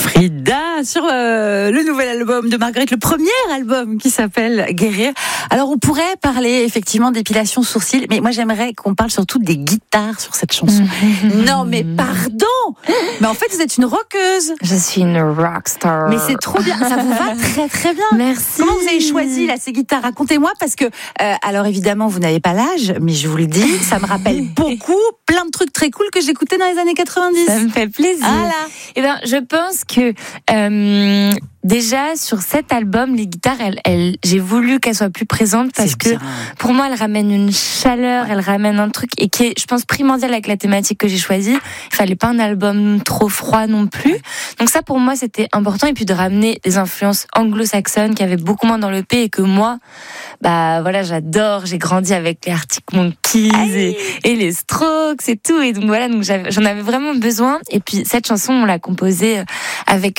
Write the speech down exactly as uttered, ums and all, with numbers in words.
Frida sur euh, le nouvel album de Marguerite, le premier album qui s'appelle Guérir. Alors on pourrait parler effectivement d'épilation sourcils, mais moi j'aimerais qu'on parle surtout des guitares sur cette chanson. Mmh. Non mais pardon, mais en fait vous êtes une rockeuse. Je suis une rockstar. Mais c'est trop bien, ça vous va très très bien. Merci. Comment vous avez choisi là ces guitares? Racontez-moi parce que euh, alors évidemment vous n'avez pas l'âge, mais je vous le dis, ça me rappelle beaucoup plein de trucs très cool que j'écoutais dans les années quatre-vingt-dix. Ça me fait plaisir. Voilà. Eh ben, je pense que euh, déjà sur cet album, les guitares, elles, elles, j'ai voulu qu'elles soient plus présentes parce que pour moi, elles ramènent une chaleur, elles ramènent un truc et qui est, je pense, primordial avec la thématique que j'ai choisie. Il fallait pas un album trop froid non plus. Donc ça, pour moi, c'était important. Et puis de ramener des influences anglo-saxonnes qui avaient beaucoup moins dans le P et que moi, bah voilà, j'adore. J'ai grandi avec les Arctic Monkeys et, et les Strokes et tout. Et donc voilà, donc j'avais, j'en avais vraiment besoin. Et puis cette chanson, on l'a composée avec